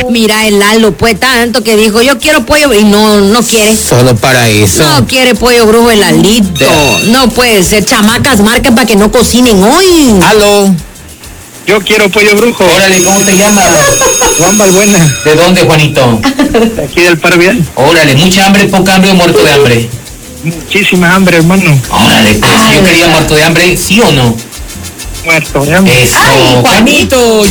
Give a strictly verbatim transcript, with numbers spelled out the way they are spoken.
Mira, el Lalo, pues tanto que dijo, yo quiero pollo y no, no quiere. Solo para eso. No quiere pollo brujo el Lalito. No puede ser, chamacas, marquen para que no cocinen hoy. Aló. Yo quiero pollo brujo. Órale, ¿cómo te llamas? Juan Balbuena. ¿De dónde, Juanito? De aquí del Parabián. Órale, mucha hambre, poca hambre o muerto de hambre. Muchísima hambre, hermano. Órale, pues, si yo quería muerto de hambre, ¿sí o no? Muerto de hambre. Eso. Ay, Juanito,